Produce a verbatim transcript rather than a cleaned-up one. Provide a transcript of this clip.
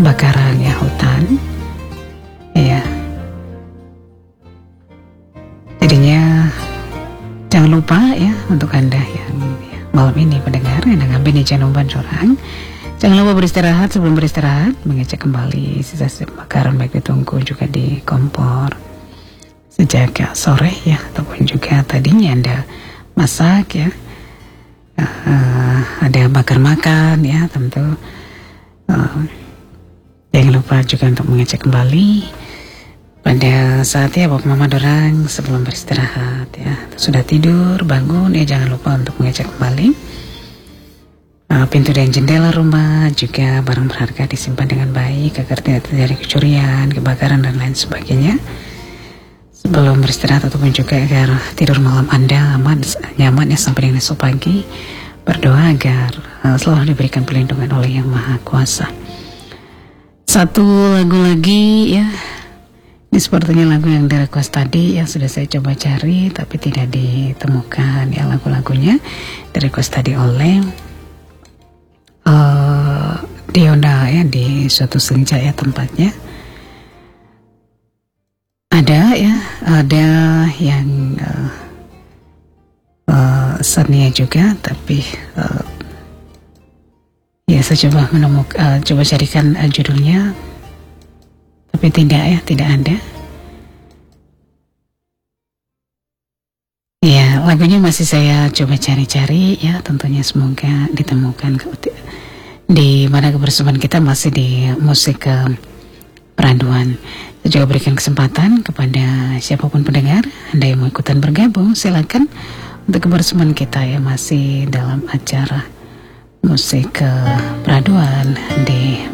kebakaran ya hutan ya. Jadinya jangan lupa ya untuk Anda yang ya, malam ini pendengar yang ngambil jangan lupa orang, jangan lupa beristirahat. Sebelum beristirahat mengecek kembali sisa-sisa kebakaran baik di tungku juga di kompor sejak sore ya, ataupun juga tadinya Anda masak ya, uh, ada bakar makan ya, tentu uh, jangan lupa juga untuk mengecek kembali pada saatnya Bapak Mama Dorang sebelum beristirahat ya. Sudah tidur, bangun ya, jangan lupa untuk mengecek kembali uh, pintu dan jendela rumah, juga barang berharga disimpan dengan baik agar tidak terjadi kecurian, kebakaran dan lain sebagainya sebelum beristirahat, ataupun juga agar tidur malam Anda aman, nyaman ya sampai dengan esok pagi. Berdoa agar uh, selalu diberikan perlindungan oleh Yang Maha Kuasa. Satu lagu lagi ya, ini sepertinya lagu yang di-request tadi yang sudah saya coba cari tapi tidak ditemukan ya lagu-lagunya. Di-request tadi oleh uh, Diona ya, di suatu senja ya tempatnya. Ada ya, ada yang uh, uh, Sania juga, tapi uh, ya saya coba menemukan, uh, coba carikan uh, judulnya, tapi tidak ya, tidak ada. Ya, lagunya masih saya coba cari-cari ya, tentunya semoga ditemukan. Di mana kebersamaan kita masih di musik ke peraduan. Saya juga berikan kesempatan kepada siapapun pendengar, Anda yang mau ikutan bergabung, silakan untuk kebersamaan kita ya, masih dalam acara musik ke peraduan di